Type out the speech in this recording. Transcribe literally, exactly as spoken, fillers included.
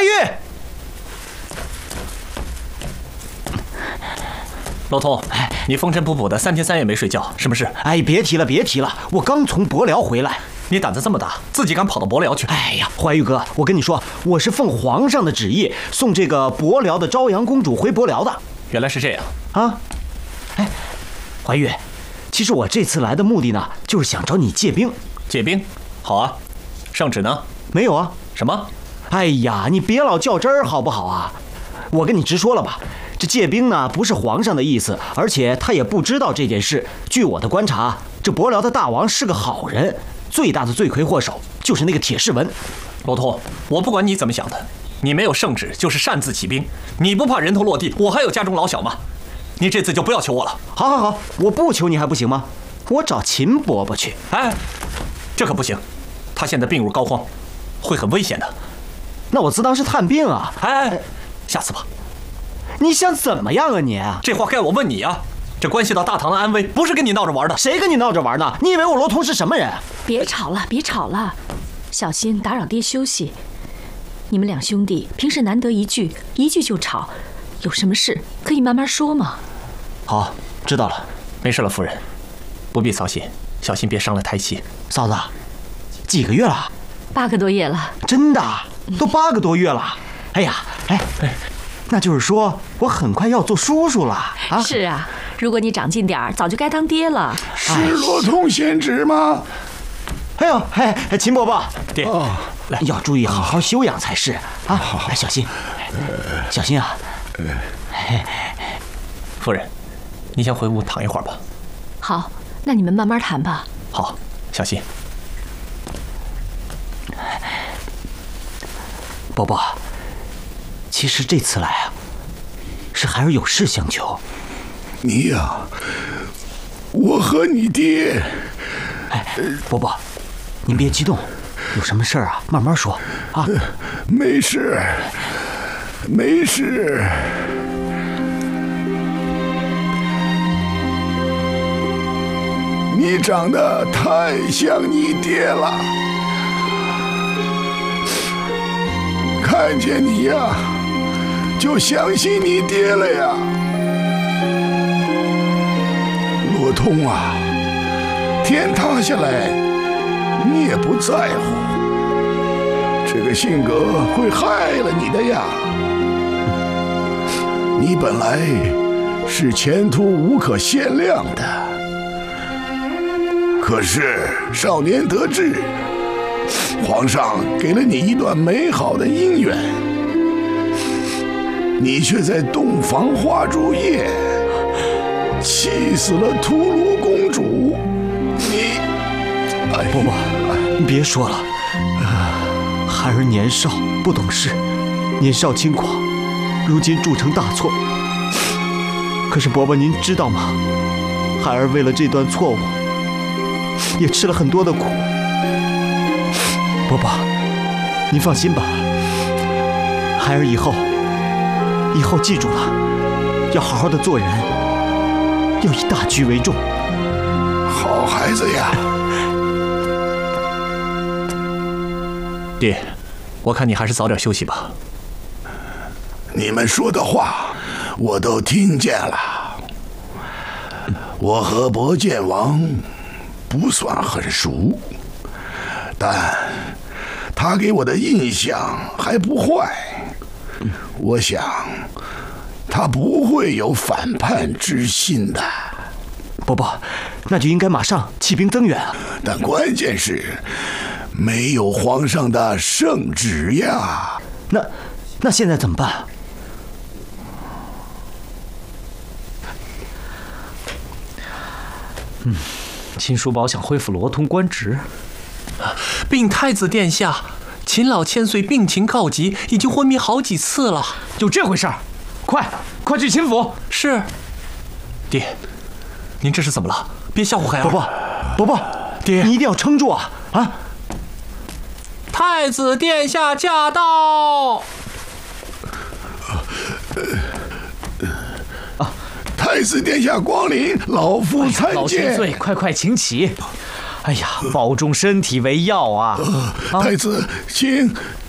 怀玉， 罗通，你风尘仆仆的，三天三夜没睡觉，什么事？ 哎，别提了，别提了，我刚从伯辽回来。 你胆子这么大，自己敢跑到伯辽去？ 哎呀，怀玉哥，我跟你说，我是奉皇上的旨意送这个伯辽的昭阳公主回伯辽的。 原来是这样啊！哎，怀玉，其实我这次来的目的呢，就是想找你借兵。 借兵？好啊。圣旨呢？ 没有啊。 什么？ 哎呀，你别老较真儿好不好啊？我跟你直说了吧，这借兵呢不是皇上的意思，而且他也不知道这件事。据我的观察，这伯辽的大王是个好人。最大的罪魁祸首就是那个铁士文。 罗通，我不管你怎么想的，你没有圣旨就是擅自起兵，你不怕人头落地，我还有家中老小吗？你这次就不要求我了。 好好好，我不求你还不行吗？我找秦伯伯去。 哎，这可不行，他现在病入膏肓，会很危险的。 那我自当是探病啊。 哎，下次吧。 你想怎么样啊你？ 这话该我问你啊。这关系到大唐的安危，不是跟你闹着玩的。 谁跟你闹着玩呢？你以为我罗通是什么人？ 别吵了，别吵了，小心打扰爹休息。你们两兄弟平时难得一聚，一聚就吵，有什么事可以慢慢说嘛。 好，知道了， 没事了，夫人，不必操心，小心别伤了胎气。 嫂子，几个月了？ 八个多月了。 真的？都八个多月了？哎呀，哎哎，那就是说我很快要做叔叔了啊！ 是啊。如果你长进点儿，早就该当爹了。 是罗通先旨吗？ 哎呦，哎，秦伯伯， 爹， 哦， 来，要注意好好休养才是啊！来，小心，小心啊！ 夫人，你先回屋躺一会儿吧。 好，那你们慢慢谈吧。 好，小心。 伯伯，其实这次来啊，是孩儿有事相求。 你呀、啊，我和你爹。 哎，伯伯，您别激动，有什么事儿啊，慢慢说啊。 没事，没事。你长得太像你爹了，看见你呀，就相信你爹了呀。罗通啊，天塌下来你也不在乎，这个性格会害了你的呀。你本来是前途无可限量的，可是少年得志，皇上给了你一段美好的姻缘，你却在洞房花烛夜气死了屠卢公主。你，哎， 伯伯，你别说了，孩儿年少不懂事，年少轻狂，如今铸成大错。可是伯伯您知道吗？孩儿为了这段错误，也吃了很多的苦。伯伯，您放心吧，孩儿以后，以后记住了，要好好的做人，要以大局为重。 好孩子呀。 爹，我看你还是早点休息吧。 你们说的话我都听见了。我和博建王不算很熟，但他给我的印象还不坏。我想他不会有反叛之心的。 伯伯，那就应该马上起兵增援啊！ 但关键是没有皇上的圣旨呀。 那那现在怎么办？嗯，秦叔宝想恢复罗通官职， 禀太子殿下，秦老千岁病情告急，已经昏迷好几次了。 就这回事儿？快快去秦府！ 是。爹，您这是怎么了？别吓唬孩儿。 伯伯，伯伯， 爹， 你一定要撑住啊！啊！ 太子殿下驾到！ 啊，太子殿下光临，老夫参见。 老千岁，快快请起。哎呀，保重身体为要啊！ 呃、太子，请